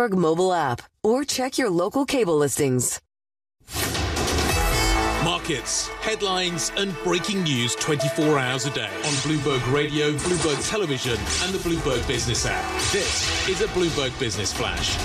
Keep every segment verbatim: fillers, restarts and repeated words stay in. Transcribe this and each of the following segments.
Bloomberg mobile app or check your local cable listings. Markets, headlines and breaking news twenty-four hours a day on Bloomberg Radio, Bloomberg Television and the Bloomberg Business app. This is a Bloomberg Business Flash.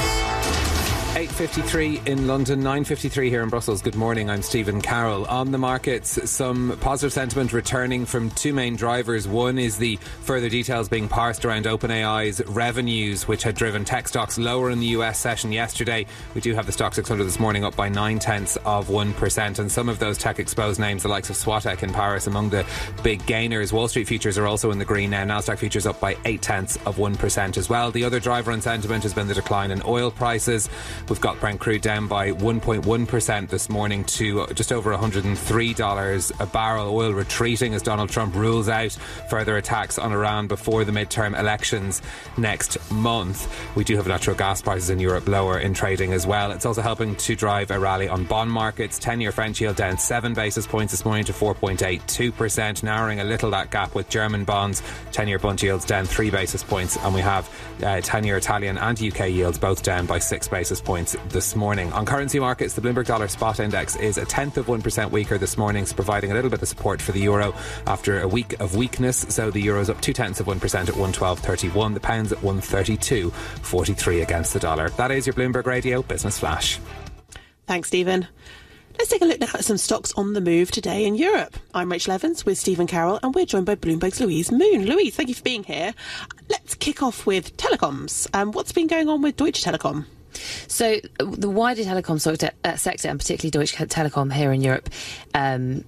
eight fifty-three in London, nine fifty-three here in Brussels. Good morning, I'm Stephen Carroll. On the markets, some positive sentiment returning from two main drivers. One is the further details being parsed around OpenAI's revenues, which had driven tech stocks lower in the U S session yesterday. We do have the stock six hundred this morning up by nine tenths of one percent, and some of those tech exposed names, the likes of Swatek in Paris, among the big gainers. Wall Street futures are also in the green now. Nasdaq futures up by eight tenths of one percent as well. The other driver on sentiment has been the decline in oil prices. We've got Brent crude down by one point one percent this morning to just over one hundred three dollars a barrel. Oil retreating as Donald Trump rules out further attacks on Iran before the midterm elections next month. We do have natural gas prices in Europe lower in trading as well. It's also helping to drive a rally on bond markets. ten-year French yield down seven basis points this morning to four point eight two percent, narrowing a little that gap with German bonds. ten-year bond yields down three basis points, and we have uh, ten-year Italian and U K yields both down by six basis points this morning. On currency markets, the Bloomberg Dollar Spot Index is a tenth of one percent weaker this morning, providing a little bit of support for the euro after a week of weakness. So the euro's up two tenths of one percent at one twelve thirty-one. The pound's at one thirty-two forty-three against the dollar. That is your Bloomberg Radio Business Flash. Thanks, Stephen. Let's take a look now at some stocks on the move today in Europe. I'm Rachel Evans with Stephen Carroll, and we're joined by Bloomberg's Louise Moon. Louise, thank you for being here. Let's kick off with telecoms. Um, what's been going on with Deutsche Telekom? So the wider telecom sector, uh, sector and particularly Deutsche Telekom here in Europe, um,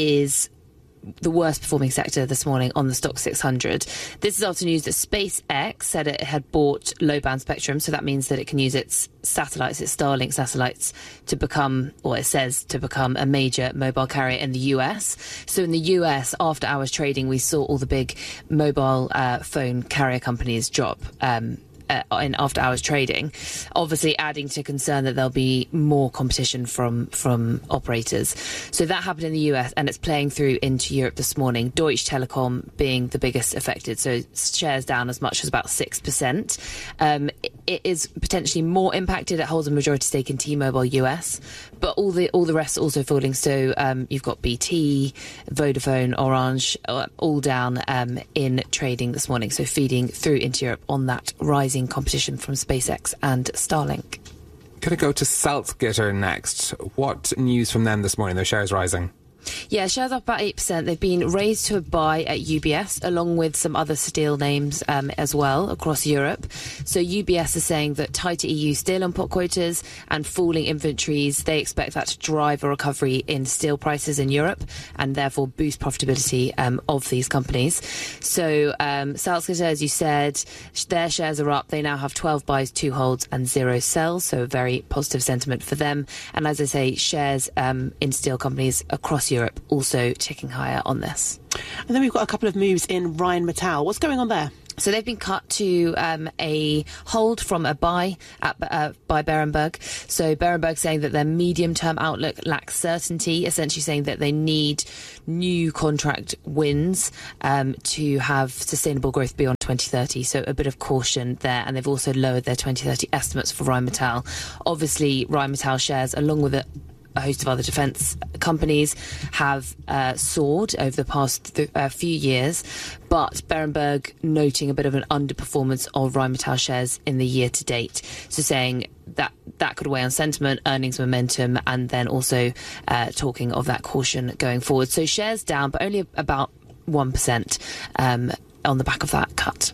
is the worst performing sector this morning on the Stoxx six hundred. This is after news that SpaceX said it had bought low-band spectrum, so that means that it can use its satellites, its Starlink satellites, to become, or it says to become, a major mobile carrier in the U S. So in the U S, after hours trading, we saw all the big mobile uh, phone carrier companies drop um Uh, in after hours trading, obviously adding to concern that there'll be more competition from from operators. So that happened in the U S and it's playing through into Europe this morning. Deutsche Telekom being the biggest affected, so shares down as much as about six percent. Um, it, it is potentially more impacted. It holds a majority stake in T-Mobile U S, but all the all the rest are also falling. So um, you've got B T, Vodafone, Orange, uh, all down um, in trading this morning. So feeding through into Europe on that rising competition from SpaceX and Starlink. Could I go to Salzgitter next? What news from them this morning? Their shares rising. Yeah, shares up about eight percent. They've been raised to a buy at U B S, along with some other steel names um, as well across Europe. So U B S is saying that tighter E U steel import quotas and falling inventories, they expect that to drive a recovery in steel prices in Europe and therefore boost profitability um, of these companies. So um, Salzgitter, as you said, their shares are up. They now have twelve buys, two holds and zero sells. So a very positive sentiment for them. And as I say, shares um, in steel companies across Europe Europe also ticking higher on this. And then we've got a couple of moves in Rheinmetall. What's going on there? So they've been cut to um, a hold from a buy at, uh, by Berenberg. So Berenberg saying that their medium-term outlook lacks certainty, essentially saying that they need new contract wins um, to have sustainable growth beyond twenty thirty. So a bit of caution there. And they've also lowered their twenty thirty estimates for Rheinmetall. Obviously, Rheinmetall shares, along with it, a host of other defence companies, have uh, soared over the past th- uh, few years, but Berenberg noting a bit of an underperformance of Rheinmetall shares in the year to date. So saying that that could weigh on sentiment, earnings momentum, and then also uh, talking of that caution going forward. So shares down, but only about one percent um, on the back of that cut.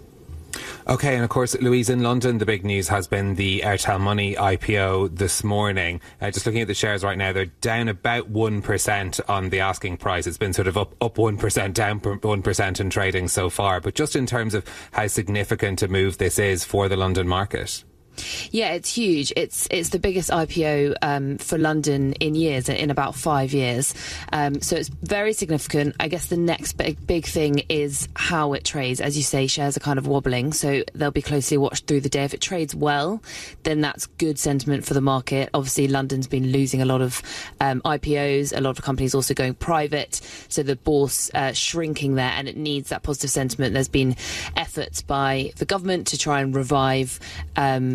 OK, and of course, Louise, in London, the big news has been the Airtel Money I P O this morning. Uh, just looking at the shares right now, they're down about one percent on the asking price. It's been sort of up, up one percent, down one percent in trading so far. But just in terms of how significant a move this is for the London market. Yeah, it's huge. It's it's the biggest I P O um, for London in years, in about five years. Um, so it's very significant. I guess the next big, big thing is how it trades. As you say, shares are kind of wobbling, so they'll be closely watched through the day. If it trades well, then that's good sentiment for the market. Obviously, London's been losing a lot of um, I P Os, a lot of companies also going private, so the bourse uh, shrinking there, and it needs that positive sentiment. There's been efforts by the government to try and revive um, the London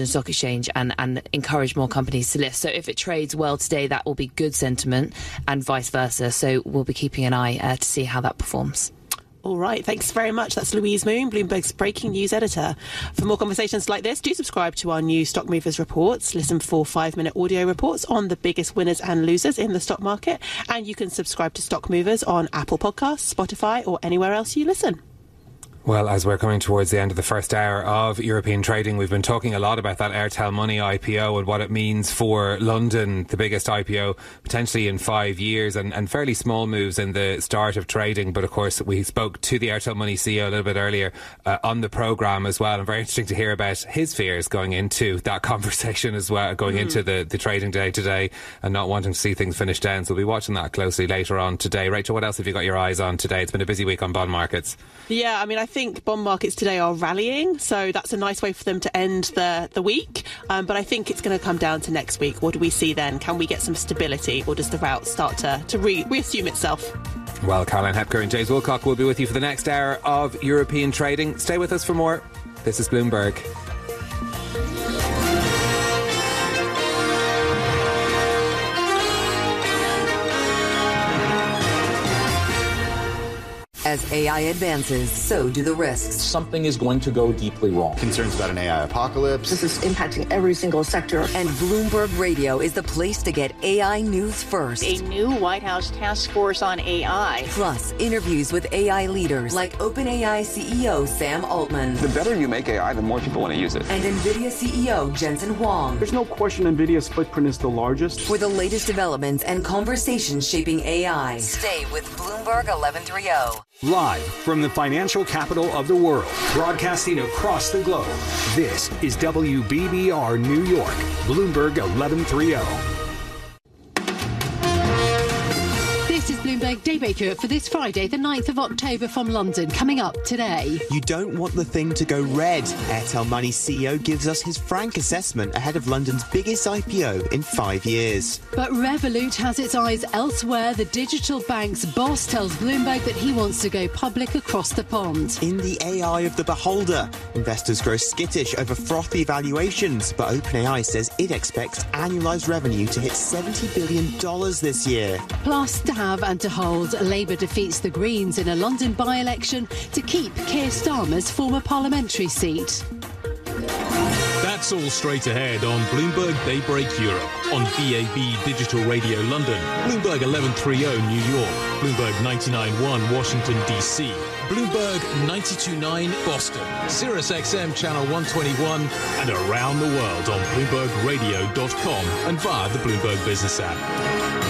London Stock Exchange and, and encourage more companies to list. So if it trades well today, that will be good sentiment, and vice versa. So we'll be keeping an eye uh, to see how that performs. All right, thanks very much. That's Louise Moon, Bloomberg's breaking news editor. For more conversations like this, do subscribe to our new Stock Movers reports. Listen for five-minute audio reports on the biggest winners and losers in the stock market. And you can subscribe to Stock Movers on Apple Podcasts, Spotify, or anywhere else you listen. Well, as we're coming towards the end of the first hour of European trading, we've been talking a lot about that Airtel Money I P O and what it means for London, the biggest I P O potentially in five years, and, and fairly small moves in the start of trading. But of course, we spoke to the Airtel Money C E O a little bit earlier uh, on the programme as well, and very interesting to hear about his fears going into that conversation as well, going mm. into the, the trading day today and not wanting to see things finish down. So we'll be watching that closely later on today. Rachel, what else have you got your eyes on today? It's been a busy week on bond markets. Yeah, I mean, I think bond markets today are rallying, so that's a nice way for them to end the, the week. Um, but I think it's going to come down to next week. What do we see then? Can we get some stability, or does the route start to, to re- reassume itself? Well, Caroline Hepker and James Wilcock will be with you for the next hour of European trading. Stay with us for more. This is Bloomberg. As A I advances, so do the risks. Something is going to go deeply wrong. Concerns about an A I apocalypse. This is impacting every single sector. And Bloomberg Radio is the place to get A I news first. A new White House task force on A I. Plus, interviews with A I leaders like OpenAI C E O Sam Altman. The better you make A I, the more people want to use it. And NVIDIA C E O Jensen Huang. There's no question NVIDIA's footprint is the largest. For the latest developments and conversations shaping A I, stay with Bloomberg eleven thirty. Live from the financial capital of the world, broadcasting across the globe, this is W B B R New York, Bloomberg eleven thirty. This is Bloomberg Daybreak Europe for this Friday, the ninth of October from London. Coming up today. You don't want the thing to go red. Airtel Money C E O gives us his frank assessment ahead of London's biggest I P O in five years. But Revolut has its eyes elsewhere. The digital bank's boss tells Bloomberg that he wants to go public across the pond. In the A I of the beholder, investors grow skittish over frothy valuations, but OpenAI says it expects annualised revenue to hit seventy billion dollars this year. Plus, to have and to hold, Labour defeats the Greens in a London by-election to keep Keir Starmer's former parliamentary seat. That's all straight ahead on Bloomberg Daybreak Europe, on B A B Digital Radio London, Bloomberg eleven thirty New York, Bloomberg ninety-nine point one Washington D C, Bloomberg ninety-two point nine Boston, Sirius X M Channel one twenty-one, and around the world on Bloomberg Radio dot com and via the Bloomberg Business app.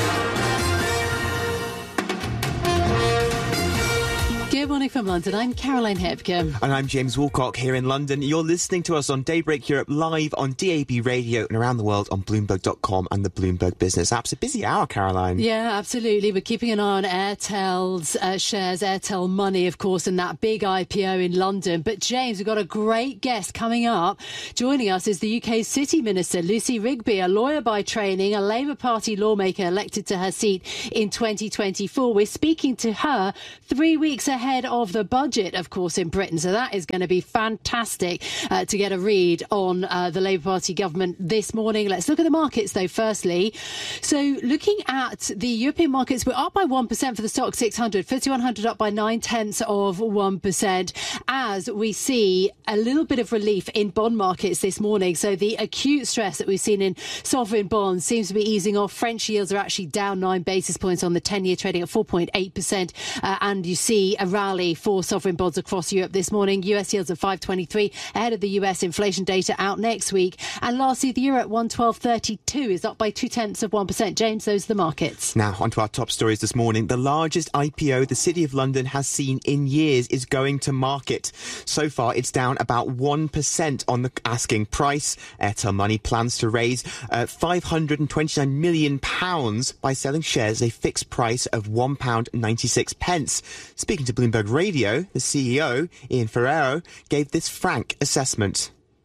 Good morning from London. I'm Caroline Hepker. And I'm James Wilcock here in London. You're listening to us on Daybreak Europe live on D A B Radio and around the world on Bloomberg dot com and the Bloomberg Business app. It's a busy hour, Caroline. Yeah, absolutely. We're keeping an eye on Airtel's uh, shares, Airtel Money, of course, and that big I P O in London. But James, we've got a great guest coming up. Joining us is the U K's City Minister, Lucy Rigby, a lawyer by training, a Labour Party lawmaker elected to her seat in twenty twenty-four. We're speaking to her three weeks ahead of the budget, of course, in Britain. So that is going to be fantastic uh, to get a read on uh, the Labour Party government this morning. Let's look at the markets, though, firstly. So looking at the European markets, we're up by one percent for the Stoxx six hundred, FTSE one hundred up by nine-tenths of one percent, as we see a little bit of relief in bond markets this morning. So the acute stress that we've seen in sovereign bonds seems to be easing off. French yields are actually down nine basis points on the ten-year, trading at four point eight percent. Uh, and you see a rally for sovereign bonds across Europe this morning. U S yields at five twenty-three, ahead of the U S inflation data out next week. And lastly, the euro at one twelve thirty-two is up by two-tenths of one percent. James, those are the markets. Now, on to our top stories this morning. The largest I P O the City of London has seen in years is going to market. So far, it's down about one percent on the asking price. Airtel Money plans to raise uh, five hundred twenty-nine million pounds by selling shares at a fixed price of one pound ninety-six. Speaking to Bloomberg Radio, the C E O, Ian Ferrero, gave this frank assessment.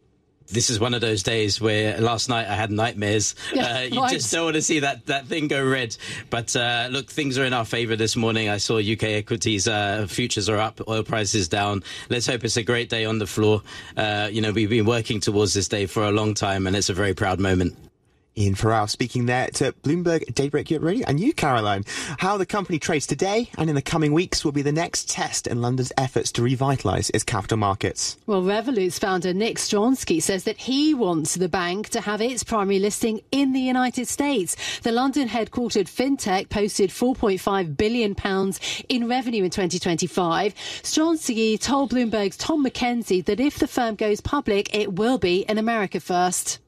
This is one of those days where last night I had nightmares. Yeah, uh, you right. just don't want to see that, that thing go red. But uh, look, things are in our favour this morning. I saw U K equities uh, futures are up, oil prices down. Let's hope it's a great day on the floor. Uh, you know, we've been working towards this day for a long time, and it's a very proud moment. Ian Farrell speaking there to Bloomberg Daybreak Europe Radio. And you, Caroline, how the company trades today and in the coming weeks will be the next test in London's efforts to revitalise its capital markets. Well, Revolut's founder Nick Stronsky says that he wants the bank to have its primary listing in the United States. The London-headquartered fintech posted four point five billion pounds in revenue in twenty twenty-five. Stronsky told Bloomberg's Tom McKenzie that if the firm goes public, it will be in America first.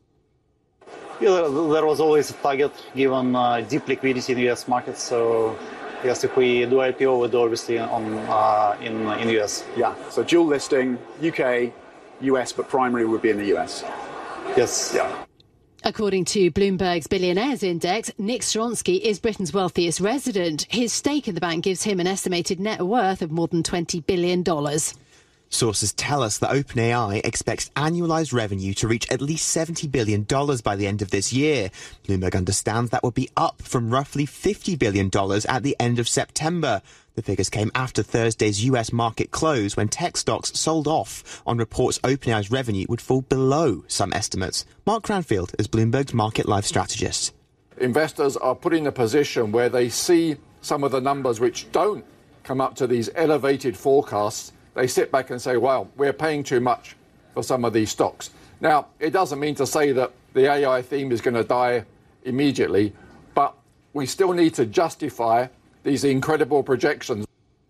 Yeah, there was always a target given uh, deep liquidity in the U S market. So, yes, if we do I P O, we'll do obviously on uh, in in the U S. Yeah, so dual listing, U K, U S, but primary would be in the U S. Yes. Yeah. According to Bloomberg's Billionaires Index, Nick Stronsky is Britain's wealthiest resident. His stake in the bank gives him an estimated net worth of more than twenty billion dollars. Sources tell us that OpenAI expects annualised revenue to reach at least seventy billion dollars by the end of this year. Bloomberg understands that would be up from roughly fifty billion dollars at the end of September. The figures came after Thursday's U S market close when tech stocks sold off on reports OpenAI's revenue would fall below some estimates. Mark Cranfield is Bloomberg's market life strategist. Investors are put in a position where they see some of the numbers which don't come up to these elevated forecasts. They sit back and say, well, we're paying too much for some of these stocks. Now, it doesn't mean to say that the A I theme is going to die immediately, but we still need to justify these incredible projections.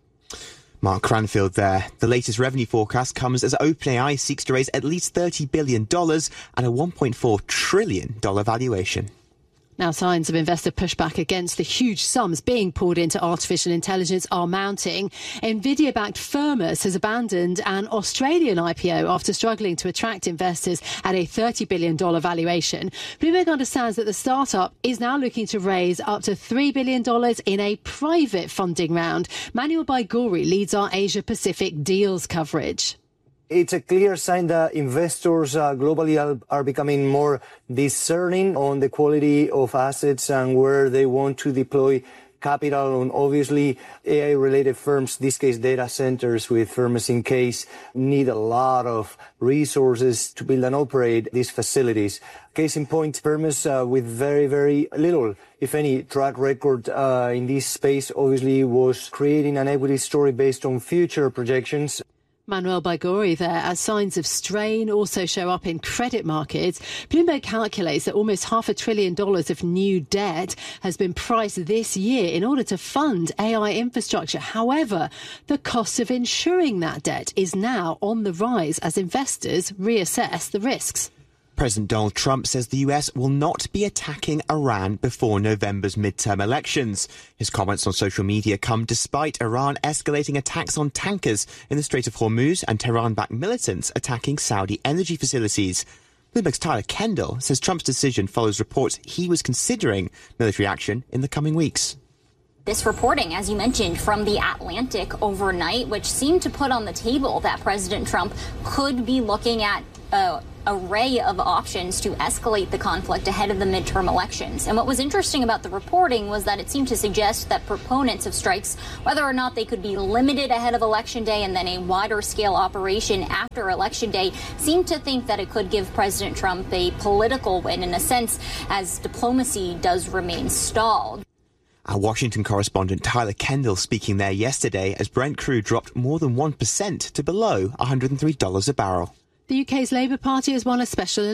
Mark Cranfield there. The latest revenue forecast comes as OpenAI seeks to raise at least thirty billion dollars and a one point four trillion dollars valuation. Now, signs of investor pushback against the huge sums being poured into artificial intelligence are mounting. Nvidia-backed Firmus has abandoned an Australian I P O after struggling to attract investors at a thirty billion dollars valuation. Bloomberg understands that the startup is now looking to raise up to three billion dollars in a private funding round. Manuel Baigori leads our Asia-Pacific deals coverage. It's a clear sign that investors uh, globally are, are becoming more discerning on the quality of assets and where they want to deploy capital. And obviously, A I-related firms, this case data centers with Firmus in case, need a lot of resources to build and operate these facilities. Case in point, Firmus uh, with very, very little, if any, track record uh, in this space, obviously was creating an equity story based on future projections. Manuel Baigori there, as signs of strain also show up in credit markets. Bloomberg calculates that almost half a trillion dollars of new debt has been priced this year in order to fund A I infrastructure. However, the cost of insuring that debt is now on the rise as investors reassess the risks. President Donald Trump says the U S will not be attacking Iran before November's midterm elections. His comments on social media come despite Iran escalating attacks on tankers in the Strait of Hormuz and Tehran-backed militants attacking Saudi energy facilities. Bloomberg's Tyler Kendall says Trump's decision follows reports he was considering military action in the coming weeks. This reporting, as you mentioned, from The Atlantic overnight, which seemed to put on the table that President Trump could be looking at an array of options to escalate the conflict ahead of the midterm elections. And what was interesting about the reporting was that it seemed to suggest that proponents of strikes, whether or not they could be limited ahead of Election Day and then a wider scale operation after Election Day, seemed to think that it could give President Trump a political win in a sense, as diplomacy does remain stalled. Our Washington correspondent Tyler Kendall speaking there yesterday as Brent crude dropped more than one percent to below one hundred three dollars a barrel. The U K's Labour Party has won a special